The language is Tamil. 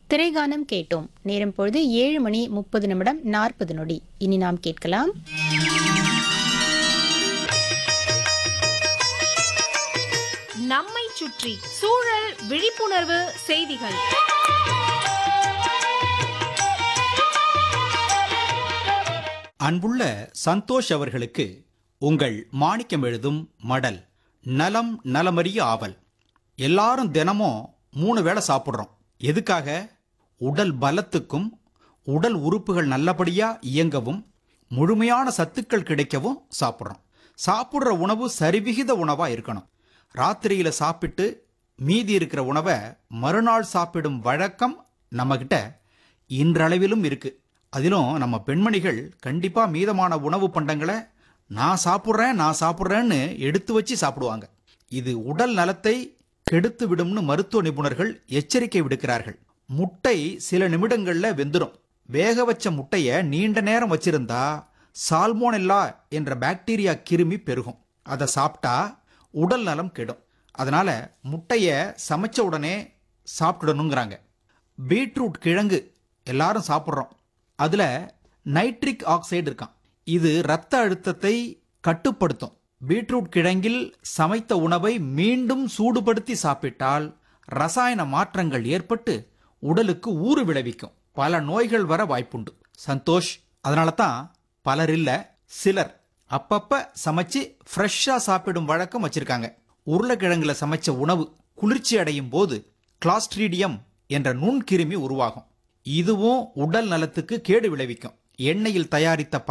திரைகானம் கேட்டோம். நேரம் பொழுது 7:30 இனி நாம் கேட்கலாம் நம்மை சுற்றி சூழல் விழிப்புணர்வு செய்திகள். அன்புள்ள சந்தோஷ் அவர்களுக்கு உங்கள் மாணிக்கம் எழுதும் மடல். நலம் நலமறிய ஆவல். எல்லாரும் தினமும் 3 வேளை சாப்பிட்றோம். எதுக்காக? உடல் பலத்துக்கும் உடல் உறுப்புகள் நல்லபடியா இயங்கவும் முழுமையான சத்துக்கள் கிடைக்கவும் சாப்பிட்றோம். சாப்பிட்ற உணவு சரிவிகித உணவா இருக்கணும். ராத்திரியில சாப்பிட்டு மீதி இருக்கிற உணவை மறுநாள் சாப்பிடும் வழக்கம் நம்மகிட்ட இன்றளவிலும் இருக்கு. அதிலும் நம்ம பெண்மணிகள் கண்டிப்பா மீதமான உணவு பண்டங்களை நான் சாப்பிட்றேன்னு எடுத்து வச்சு சாப்பிடுவாங்க. இது உடல் நலத்தை கெடுத்து விடும்னு மருத்துவ நிபுணர்கள் எச்சரிக்கை விடுக்கிறார்கள். முட்டை சில நிமிடங்கள்ல வெந்துடும். வேக வச்ச முட்டைய நீண்ட நேரம் வச்சிருந்தா சால்மோனெல்லா என்ற பாக்டீரியா கிருமி பெருகும். அதை சாப்பிட்டா உடல் நலம் கெடும். அதனால முட்டைய சமைச்ச உடனே சாப்பிட்டுடணுங்கிறாங்க. பீட்ரூட் கிழங்கு எல்லாரும் சாப்பிட்றோம். அதுல நைட்ரிக் ஆக்சைடு இருக்கான். இது இரத்த அழுத்தத்தை கட்டுப்படுத்தும். பீட்ரூட் கிழங்கில் சமைத்த உணவை மீண்டும் சூடுபடுத்தி சாப்பிட்டால் ரசாயன மாற்றங்கள் ஏற்பட்டு உடலுக்கு ஊறு விளைவிக்கும். பல நோய்கள் வர வாய்ப்புண்டு. சந்தோஷ், அதனால தான் பலர் இல்ல சிலர் அப்பப்ப சமைச்சு ஃப்ரெஷ்ஷா சாப்பிடும் வழக்கம் வச்சிருக்காங்க. உருளைக்கிழங்குல சமைச்ச உணவு குளிர்ச்சி அடையும் போது கிளாஸ்ட்ரீடியம் என்ற நுண்கிருமி உருவாகும். இதுவும் உடல் நலத்துக்கு கேடு விளைவிக்கும். எண்ணெயில் தயாரித்த